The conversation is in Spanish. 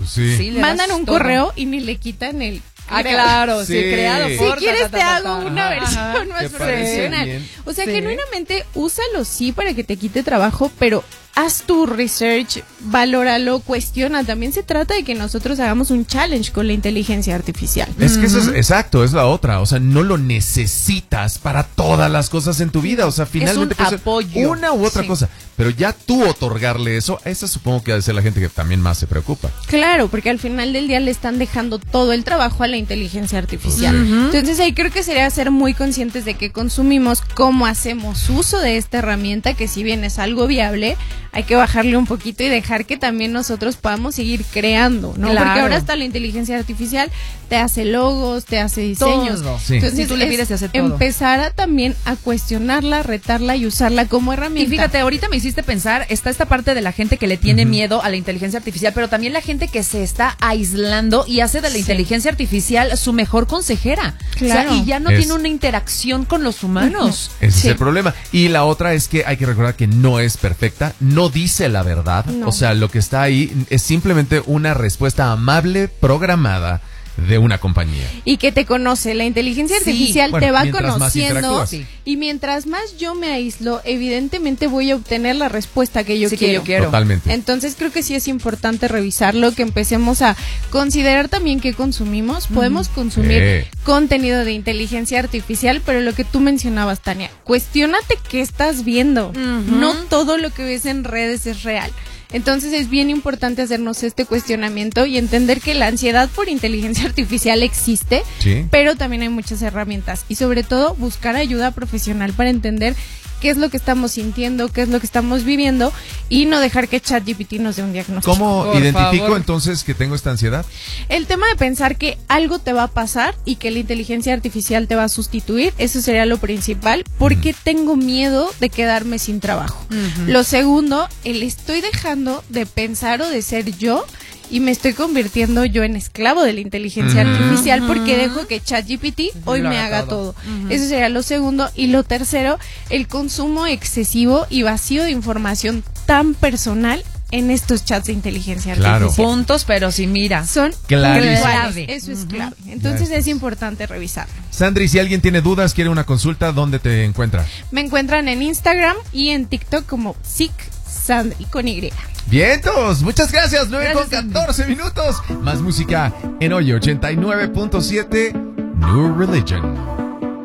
Sí, mandan un correo y ni le quitan el... claro, sí, creado por... Si quieres te hago una versión más profesional. Bien. O sea, genuinamente, úsalo sí para que te quite trabajo, pero haz tu research, valóralo, cuestiona. También se trata de que nosotros hagamos un challenge con la inteligencia artificial. Es que eso es, exacto, es la otra. O sea, no lo necesitas para todas las cosas en tu vida. O sea, finalmente es un apoyo. Una u otra cosa. Pero ya tú otorgarle eso, esa supongo que ha de ser la gente que también más se preocupa. Claro, porque al final del día le están dejando todo el trabajo a la inteligencia artificial. Entonces ahí creo que sería ser muy conscientes de qué consumimos, cómo hacemos uso de esta herramienta, que si bien es algo viable, hay que bajarle un poquito y dejar que también nosotros podamos seguir creando, ¿no? Claro. Porque ahora hasta la inteligencia artificial te hace logos, te hace diseños. Todo. Sí. Entonces Si tú le pides, te hace todo. empezar también a cuestionarla, retarla y usarla como herramienta. Y fíjate, ahorita me hiciste pensar, está esta parte de la gente que le tiene miedo a la inteligencia artificial, pero también la gente que se está aislando y hace de la inteligencia artificial su mejor consejera. Claro. O sea, y ya no tiene una interacción con los humanos. Ese es el problema. Y la otra es que hay que recordar que no es perfecta, no dice la verdad. No. O sea, lo que está ahí es simplemente una respuesta amable, programada de una compañía. Y que te conoce, la inteligencia Sí. artificial Bueno, te va mientras más conociendo, interactúas. y mientras más yo me aíslo, evidentemente voy a obtener la respuesta que yo quiero. Totalmente. Entonces creo que sí es importante revisarlo, que empecemos a considerar también qué consumimos. Podemos consumir contenido de inteligencia artificial, pero lo que tú mencionabas, Tania, cuestiónate qué estás viendo. No todo lo que ves en redes es real. Entonces es bien importante hacernos este cuestionamiento y entender que la ansiedad por inteligencia artificial existe, pero también hay muchas herramientas y sobre todo buscar ayuda profesional para entender qué es lo que estamos sintiendo, qué es lo que estamos viviendo y no dejar que ChatGPT nos dé un diagnóstico. ¿Cómo Por identifico favor. entonces que tengo esta ansiedad? El tema de pensar que algo te va a pasar y que la inteligencia artificial te va a sustituir, eso sería lo principal. ¿Por qué tengo miedo de quedarme sin trabajo? Lo segundo, el estoy dejando de pensar o de ser yo y me estoy convirtiendo yo en esclavo de la inteligencia artificial porque dejo que ChatGPT hoy me haga todo. Eso sería lo segundo. Y lo tercero, el consumo excesivo y vacío de información tan personal en estos chats de inteligencia artificial. Puntos, pero sí, mira. Son Clarísimo. clave. Eso es clave. Entonces es importante revisarlo. Sandri, si alguien tiene dudas, quiere una consulta, ¿dónde te encuentra? Me encuentran en Instagram y en TikTok como SICSandri con Y. Vientos, muchas gracias, 9 con Gracias, 14 minutos. Más música en Hoy 89.7 New Religion.